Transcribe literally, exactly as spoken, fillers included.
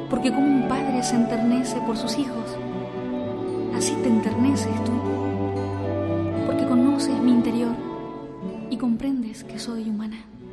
porque como un padre se enternece por sus hijos, así te enterneces tú, porque conoces mi interior y comprendes que soy humana.